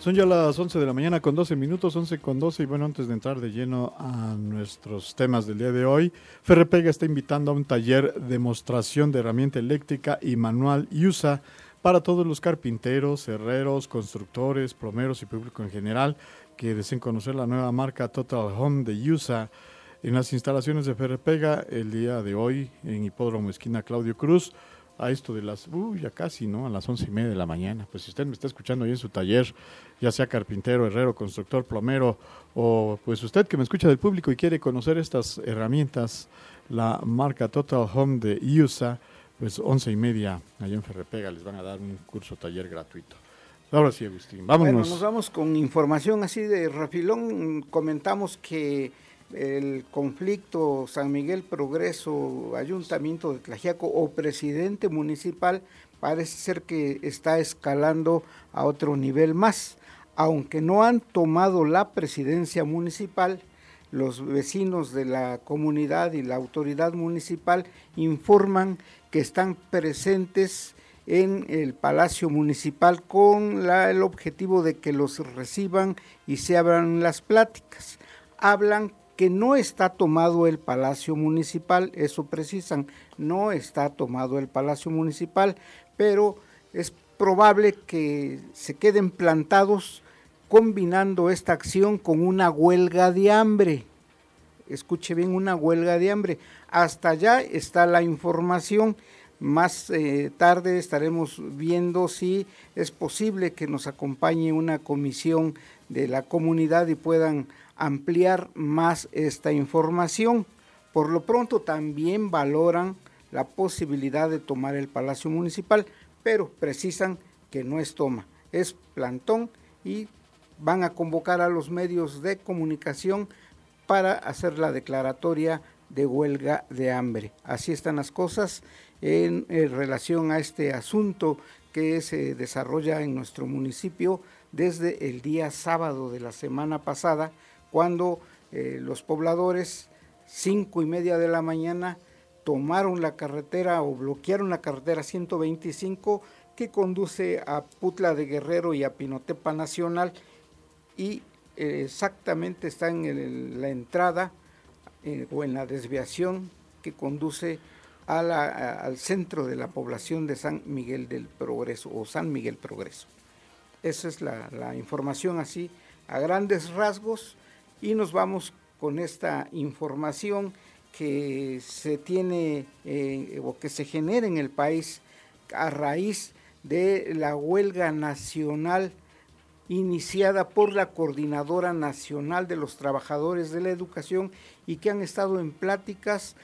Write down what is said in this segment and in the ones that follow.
Son ya las 11 de la mañana con 12 minutos, 11 con 12, y bueno, antes de entrar de lleno a nuestros temas del día de hoy, Ferrepega está invitando a un taller demostración de herramienta eléctrica y manual USA para todos los carpinteros, herreros, constructores, plomeros y público en general que deseen conocer la nueva marca Total Home de USA en las instalaciones de Ferrepega el día de hoy en Hipódromo Esquina Claudio Cruz. A esto de las, ya casi, ¿no? A las 11:30 de la mañana. Pues si usted me está escuchando ahí en su taller, ya sea carpintero, herrero, constructor, plomero, o pues usted que me escucha del público y quiere conocer estas herramientas, la marca Total Home de USA, pues 11:30 allá en Ferrepega les van a dar un curso taller gratuito. Ahora sí, Agustín, vámonos. Bueno, nos vamos con información así de rafilón. Comentamos que el conflicto San Miguel Progreso, Ayuntamiento de Tlaxiaco o presidente municipal parece ser que está escalando a otro nivel más. Aunque no han tomado la presidencia municipal, los vecinos de la comunidad y la autoridad municipal informan que están presentes en el Palacio Municipal con el objetivo de que los reciban y se abran las pláticas. Hablan que no está tomado el Palacio Municipal, eso precisan, no está tomado el Palacio Municipal, pero es probable que se queden plantados combinando esta acción con una huelga de hambre. Escuche bien, una huelga de hambre. Hasta allá está la información. Más tarde estaremos viendo si es posible que nos acompañe una comisión de la comunidad y puedan ampliar más esta información. Por lo pronto también valoran la posibilidad de tomar el Palacio Municipal, pero precisan que no es toma, es plantón, y van a convocar a los medios de comunicación para hacer la declaratoria de huelga de hambre. Así están las cosas en relación a este asunto que se desarrolla en nuestro municipio desde el día sábado de la semana pasada, cuando los pobladores 5:30 de la mañana tomaron la carretera o bloquearon la carretera 125 que conduce a Putla de Guerrero y a Pinotepa Nacional, y exactamente está en la entrada o en la desviación que conduce al centro de la población de San Miguel del Progreso o San Miguel Progreso. Esa es la información así a grandes rasgos, y nos vamos con esta información que se tiene o que se genera en el país a raíz de la huelga nacional iniciada por la Coordinadora Nacional de los Trabajadores de la Educación, y que han estado en pláticas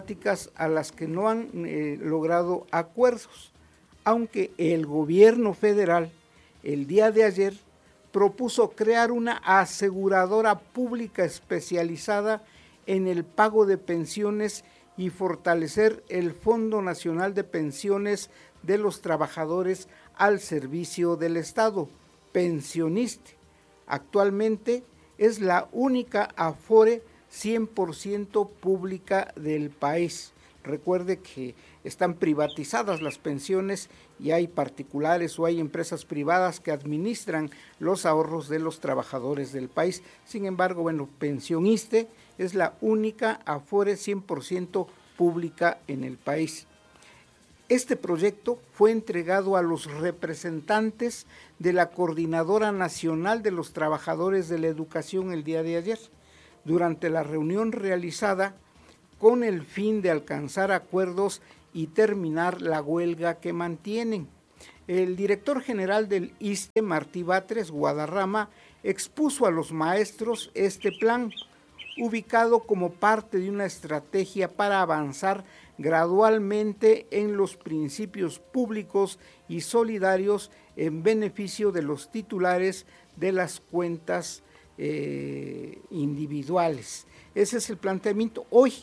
a las que no han logrado acuerdos, aunque el gobierno federal el día de ayer propuso crear una aseguradora pública especializada en el pago de pensiones y fortalecer el Fondo Nacional de Pensiones de los Trabajadores al servicio del Estado, Pensioniste. Actualmente es la única Afore 100% pública del país. Recuerde que están privatizadas las pensiones y hay particulares o hay empresas privadas que administran los ahorros de los trabajadores del país. Sin embargo, Pensioniste es la única Afore 100% pública en el país. Este proyecto fue entregado a los representantes de la Coordinadora Nacional de los Trabajadores de la Educación el día de ayer, durante la reunión realizada con el fin de alcanzar acuerdos y terminar la huelga que mantienen. El director general del ISSSTE, Martí Batres Guadarrama, expuso a los maestros este plan, ubicado como parte de una estrategia para avanzar gradualmente en los principios públicos y solidarios en beneficio de los titulares de las cuentas individuales. Ese es el planteamiento. Hoy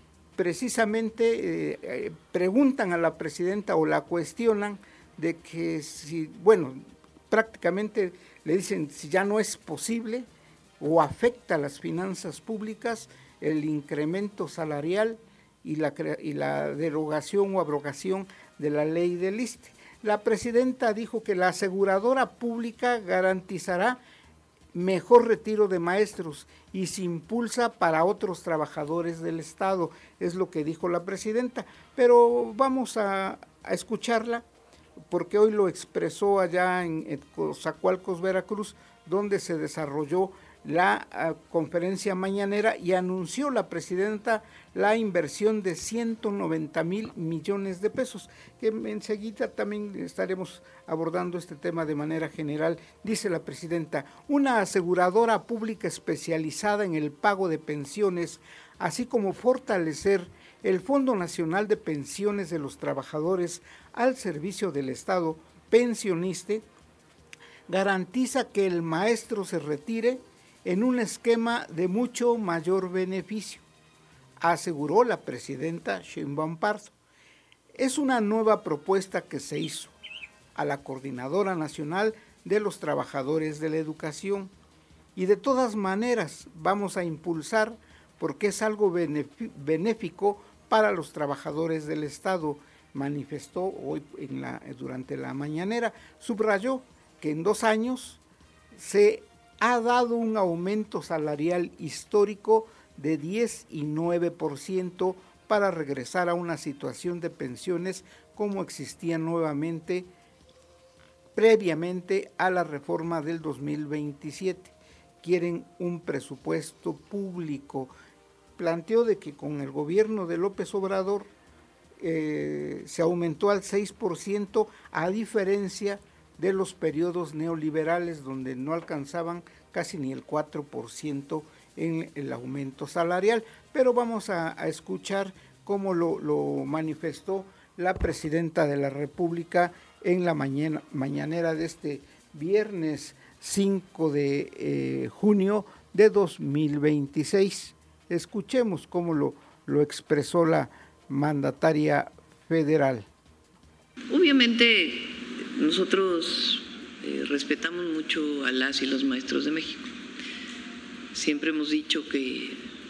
precisamente preguntan a la presidenta o la cuestionan de que si, prácticamente le dicen si ya no es posible o afecta a las finanzas públicas el incremento salarial y la derogación o abrogación de la ley del ISSSTE. La presidenta dijo que la aseguradora pública garantizará mejor retiro de maestros y se impulsa para otros trabajadores del Estado, es lo que dijo la presidenta. Pero vamos a escucharla, porque hoy lo expresó allá en Coatzacoalcos, Veracruz, donde se desarrolló la conferencia mañanera y anunció la presidenta la inversión de 190,000 millones de pesos, que enseguida también estaremos abordando este tema de manera general. Dice la presidenta: una aseguradora pública especializada en el pago de pensiones, así como fortalecer el Fondo Nacional de Pensiones de los Trabajadores al servicio del Estado pensionista, garantiza que el maestro se retire en un esquema de mucho mayor beneficio, aseguró la presidenta Sheinbaum Pardo. Es una nueva propuesta que se hizo a la Coordinadora Nacional de los Trabajadores de la Educación y de todas maneras vamos a impulsar porque es algo benéfico para los trabajadores del Estado, manifestó hoy durante la mañanera. Subrayó que en 2 años se ha dado un aumento salarial histórico de 10 y 9% para regresar a una situación de pensiones como existía nuevamente previamente a la reforma del 2027. Quieren un presupuesto público. Planteó de que con el gobierno de López Obrador se aumentó al 6%, a diferencia de los periodos neoliberales donde no alcanzaban casi ni el 4% en el aumento salarial. Pero vamos a escuchar cómo lo manifestó la presidenta de la República en la mañanera de este viernes 5 de junio de 2026. Escuchemos cómo lo expresó la mandataria federal. Obviamente nosotros respetamos mucho a las y los maestros de México. Siempre hemos dicho que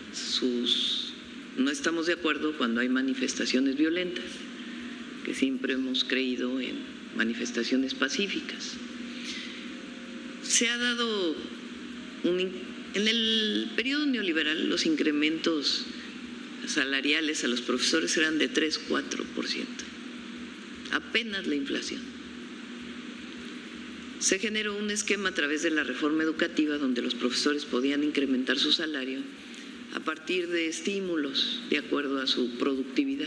no estamos de acuerdo cuando hay manifestaciones violentas, que siempre hemos creído en manifestaciones pacíficas. Se ha dado en el periodo neoliberal los incrementos salariales a los profesores eran de 3-4%, apenas la inflación. Se generó un esquema a través de la reforma educativa donde los profesores podían incrementar su salario a partir de estímulos de acuerdo a su productividad.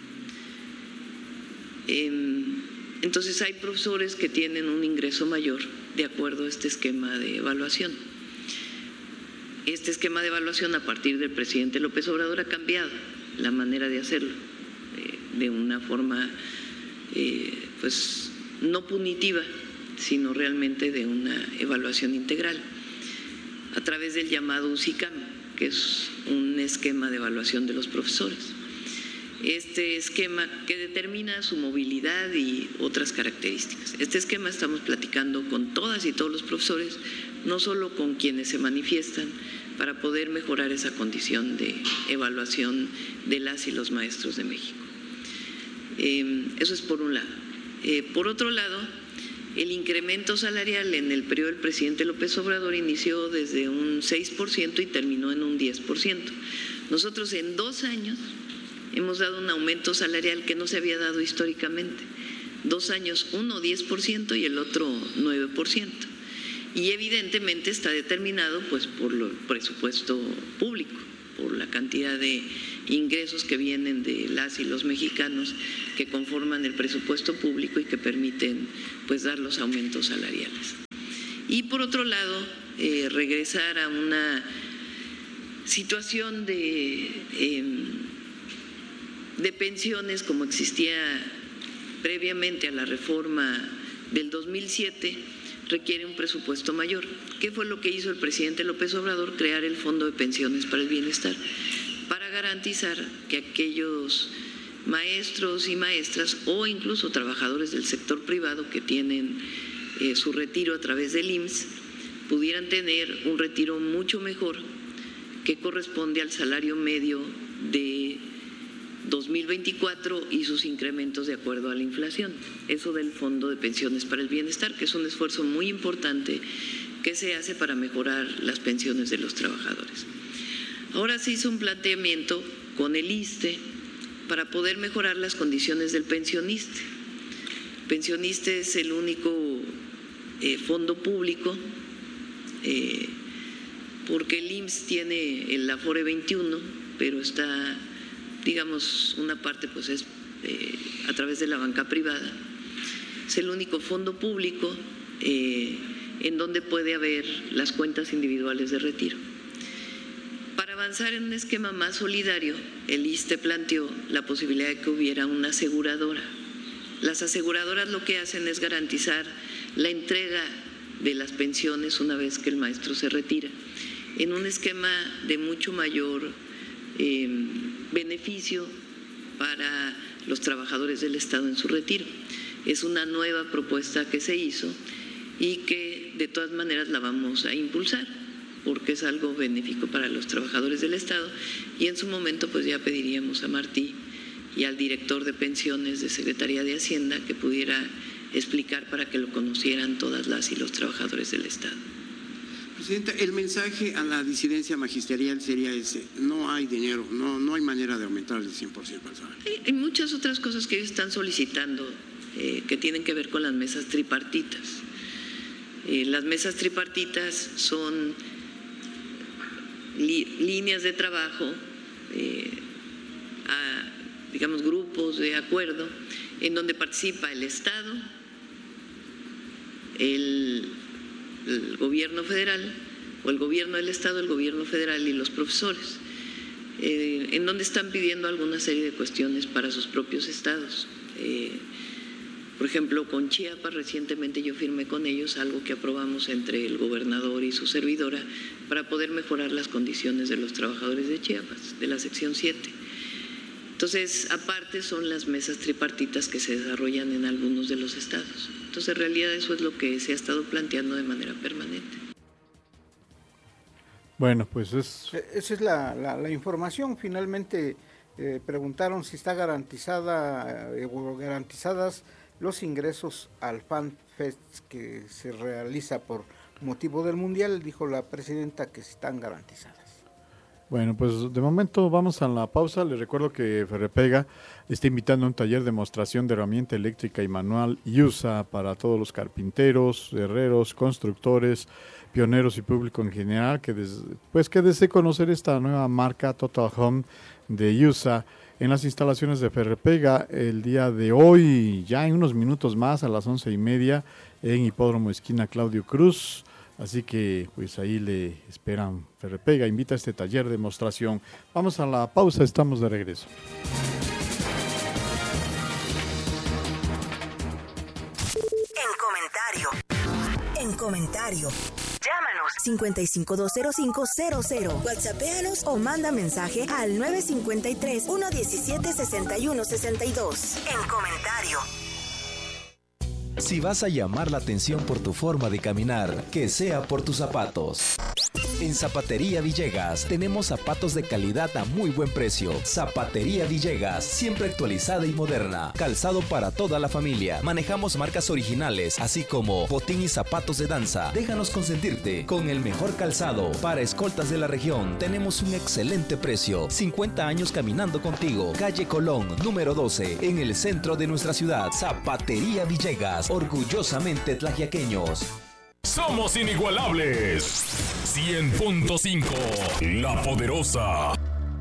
Entonces hay profesores que tienen un ingreso mayor de acuerdo a este esquema de evaluación. Este esquema de evaluación a partir del presidente López Obrador ha cambiado la manera de hacerlo de una forma pues no punitiva, sino realmente de una evaluación integral a través del llamado UCICAM, que es un esquema de evaluación de los profesores. Este esquema que determina su movilidad y otras características. Este esquema estamos platicando con todas y todos los profesores, no solo con quienes se manifiestan, para poder mejorar esa condición de evaluación de las y los maestros de México. Eso es por un lado. Por otro lado, el incremento salarial en el periodo del presidente López Obrador inició desde un 6% y terminó en un 10%. Nosotros en 2 años hemos dado un aumento salarial que no se había dado históricamente. 2 años, uno 10% y el otro 9%. Y evidentemente está determinado pues por el presupuesto público, por la cantidad de ingresos que vienen de las y los mexicanos que conforman el presupuesto público y que permiten pues dar los aumentos salariales. Y por otro lado, regresar a una situación de pensiones como existía previamente a la reforma del 2007, requiere un presupuesto mayor. ¿Qué fue lo que hizo el presidente López Obrador? Crear el Fondo de Pensiones para el Bienestar, para garantizar que aquellos maestros y maestras o incluso trabajadores del sector privado que tienen su retiro a través del IMSS pudieran tener un retiro mucho mejor que corresponde al salario medio de 2024 y sus incrementos de acuerdo a la inflación. Eso del Fondo de Pensiones para el Bienestar, que es un esfuerzo muy importante que se hace para mejorar las pensiones de los trabajadores. Ahora se hizo un planteamiento con el ISSSTE para poder mejorar las condiciones del pensionista. El pensionista es el único fondo público, porque el IMSS tiene el Afore 21, pero está, digamos, una parte pues es a través de la banca privada. Es el único fondo público en donde puede haber las cuentas individuales de retiro. Para avanzar en un esquema más solidario, el ISSSTE planteó la posibilidad de que hubiera una aseguradora. Las aseguradoras lo que hacen es garantizar la entrega de las pensiones una vez que el maestro se retira, en un esquema de mucho mayor beneficio para los trabajadores del Estado en su retiro. Es una nueva propuesta que se hizo y que de todas maneras la vamos a impulsar, porque es algo benéfico para los trabajadores del Estado, y en su momento pues ya pediríamos a Martí y al director de pensiones de Secretaría de Hacienda que pudiera explicar para que lo conocieran todas las y los trabajadores del Estado. Presidenta, el mensaje a la disidencia magisterial sería ese: no hay dinero, no hay manera de aumentar el 100% al salario. Hay muchas otras cosas que ellos están solicitando que tienen que ver con las mesas tripartitas. Las mesas tripartitas son líneas de trabajo, digamos grupos de acuerdo, en donde participa el Estado, el gobierno federal, o el gobierno del Estado, el gobierno federal y los profesores, en donde están pidiendo alguna serie de cuestiones para sus propios estados. Por ejemplo, con Chiapas, recientemente yo firmé con ellos algo que aprobamos entre el gobernador y su servidora para poder mejorar las condiciones de los trabajadores de Chiapas, de la sección 7. Entonces, aparte son las mesas tripartitas que se desarrollan en algunos de los estados. Entonces, en realidad eso es lo que se ha estado planteando de manera permanente. Bueno, pues esa es la información. Finalmente preguntaron si está garantizadas los ingresos al FanFest que se realiza por motivo del Mundial. Dijo la presidenta que están garantizadas. Bueno, pues de momento vamos a la pausa. Les recuerdo que Ferrepega está invitando a un taller de demostración de herramienta eléctrica y manual IUSA para todos los carpinteros, herreros, constructores, pioneros y público en general que desee conocer esta nueva marca Total Home de IUSA en las instalaciones de Ferrepega el día de hoy, ya en unos minutos más, a las 11:30 en Hipódromo Esquina Claudio Cruz. Así que pues ahí le esperan. Ferrepega invita a este taller de demostración. Vamos a la pausa, estamos de regreso. En comentario. Llámanos 55-205-00. WhatsAppéanos o manda mensaje al 953-117-6162. En comentario. Si vas a llamar la atención por tu forma de caminar, que sea por tus zapatos. En Zapatería Villegas tenemos zapatos de calidad a muy buen precio. Zapatería Villegas, siempre actualizada y moderna. Calzado para toda la familia. Manejamos marcas originales, así como botín y zapatos de danza. Déjanos consentirte con el mejor calzado. Para escoltas de la región, tenemos un excelente precio. 50 años caminando contigo. Calle Colón, número 12, en el centro de nuestra ciudad. Zapatería Villegas, orgullosamente tlaxiaqueños. Somos inigualables. 100.5, La Poderosa.